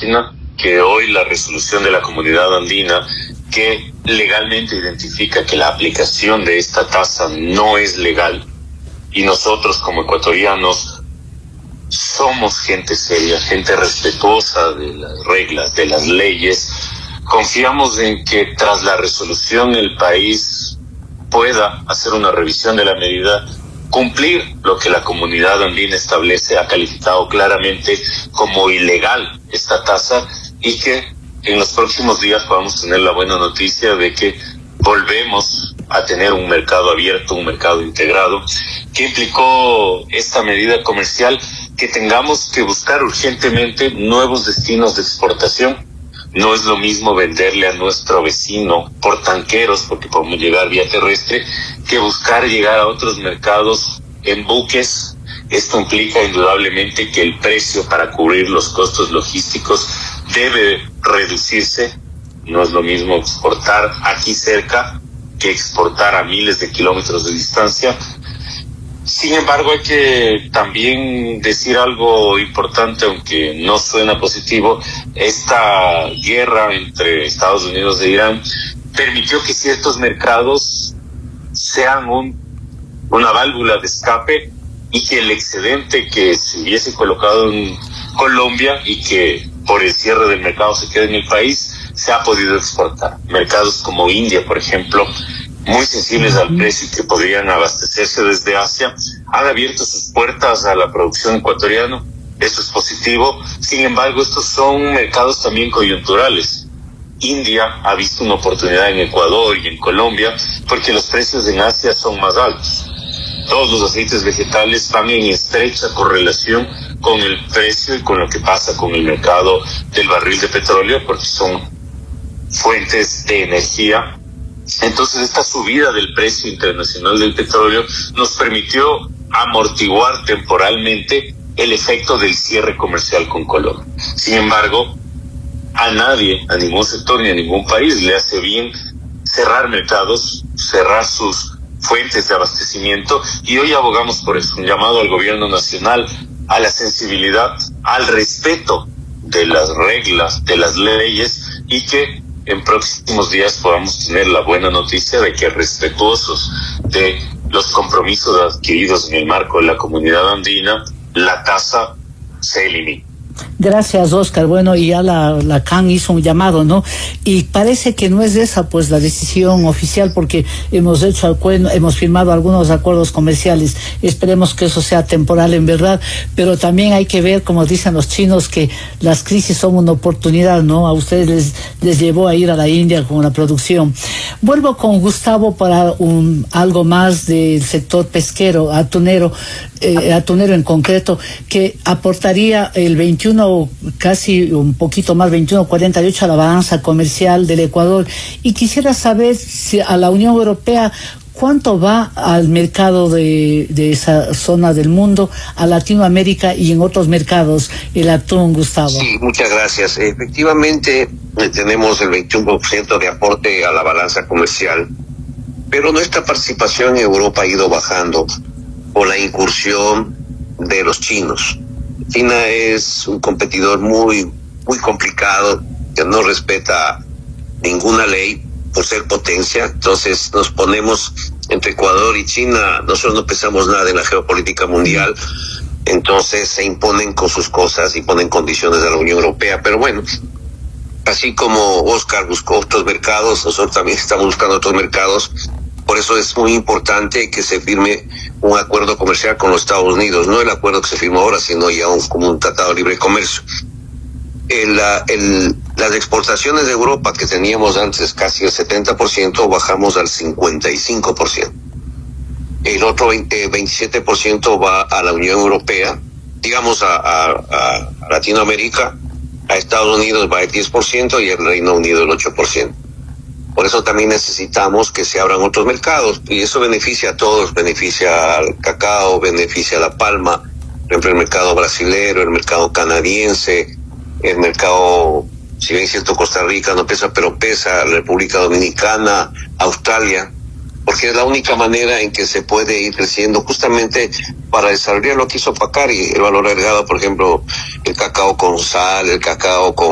lástima que hoy la resolución de la Comunidad Andina, que legalmente identifica que la aplicación de esta tasa no es legal, y nosotros como ecuatorianos somos gente seria, gente respetuosa de las reglas, de las leyes, confiamos en que tras la resolución el país pueda hacer una revisión de la medida, cumplir lo que la Comunidad Andina establece, ha calificado claramente como ilegal esta tasa, y que en los próximos días podamos tener la buena noticia de que volvemos a tener un mercado abierto, un mercado integrado. ¿Qué implicó esta medida comercial? Que tengamos que buscar urgentemente nuevos destinos de exportación. No es lo mismo venderle a nuestro vecino por tanqueros, porque podemos llegar vía terrestre, que buscar llegar a otros mercados en buques. Esto implica indudablemente que el precio para cubrir los costos logísticos debe reducirse. No es lo mismo exportar aquí cerca que exportar a miles de kilómetros de distancia. Sin embargo, hay que también decir algo importante, aunque no suena positivo. Esta guerra entre Estados Unidos e Irán permitió que ciertos mercados sean una válvula de escape, y que el excedente que se hubiese colocado en Colombia y que por el cierre del mercado se quede en el país, se ha podido exportar. Mercados como India, por ejemplo, muy sensibles al precio y que podrían abastecerse desde Asia, han abierto sus puertas a la producción ecuatoriana. Eso es positivo. Sin embargo, estos son mercados también coyunturales. India ha visto una oportunidad en Ecuador y en Colombia porque los precios en Asia son más altos. Todos los aceites vegetales van en estrecha correlación con el precio y con lo que pasa con el mercado del barril de petróleo, porque son fuentes de energía. Entonces, esta subida del precio internacional del petróleo nos permitió amortiguar temporalmente el efecto del cierre comercial con Colombia. Sin embargo, a nadie, a ningún sector ni a ningún país le hace bien cerrar mercados, cerrar sus fuentes de abastecimiento, y hoy abogamos por eso, un llamado al gobierno nacional a la sensibilidad, al respeto de las reglas, de las leyes, y que en próximos días podamos tener la buena noticia de que, respetuosos de los compromisos adquiridos en el marco de la Comunidad Andina, la tasa se elimine. Gracias, Oscar. Bueno, y ya la CAN hizo un llamado, ¿no? Y parece que no es esa, pues, la decisión oficial, porque hemos firmado algunos acuerdos comerciales. Esperemos que eso sea temporal en verdad, pero también hay que ver, como dicen los chinos, que las crisis son una oportunidad, ¿no? A ustedes les llevó a ir a la India con la producción. Vuelvo con Gustavo para algo más del sector pesquero, atunero en concreto, que aportaría el 21, casi un poquito más, 21,48 a la balanza comercial del Ecuador. Y quisiera saber si a la Unión Europea, ¿cuánto va al mercado de esa zona del mundo, a Latinoamérica y en otros mercados, el atún, Gustavo? Sí, muchas gracias. Efectivamente, tenemos el 21% de aporte a la balanza comercial, pero nuestra participación en Europa ha ido bajando por la incursión de los chinos. China es un competidor muy complicado, que no respeta ninguna ley por ser potencia. Entonces nos ponemos entre Ecuador y China, nosotros no pesamos nada en la geopolítica mundial, entonces se imponen con sus cosas y ponen condiciones a la Unión Europea. Pero bueno, así como Oscar buscó otros mercados, nosotros también estamos buscando otros mercados. Por eso es muy importante que se firme un acuerdo comercial con los Estados Unidos, no el acuerdo que se firmó ahora, sino ya como un tratado de libre comercio. Las exportaciones de Europa, que teníamos antes casi el 70%, bajamos al 55%. El otro 27% va a la Unión Europea, digamos a Latinoamérica. A Estados Unidos va el 10% y el Reino Unido el 8%. Por eso también necesitamos que se abran otros mercados, y eso beneficia a todos, beneficia al cacao, beneficia a la palma, por ejemplo el mercado brasilero, el mercado canadiense, el mercado, si bien es cierto Costa Rica no pesa, pero pesa, República Dominicana, Australia, porque es la única manera en que se puede ir creciendo justamente para desarrollar lo que hizo Pacari, el valor agregado, por ejemplo, el cacao con sal, el cacao con